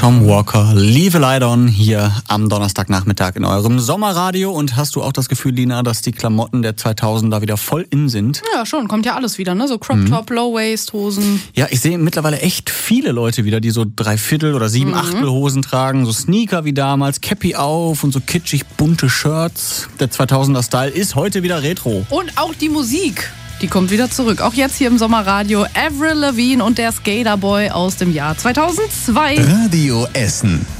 Tom Walker, Leave a Light On, hier am Donnerstagnachmittag in eurem Sommerradio. Und hast du auch das Gefühl, Lina, dass die Klamotten der 2000er wieder voll in sind? Ja, schon. Kommt ja alles wieder, ne? So Crop Top, Low-Waist-Hosen. Ja, ich sehe mittlerweile echt viele Leute wieder, die so 3/4 oder 7/8 Hosen tragen. So Sneaker wie damals, Cappy auf und so kitschig bunte Shirts. Der 2000er-Style ist heute wieder Retro. Und auch die Musik. Die kommt wieder zurück. Auch jetzt hier im Sommerradio. Avril Lavigne und der Skater Boy aus dem Jahr 2002. Radio Essen.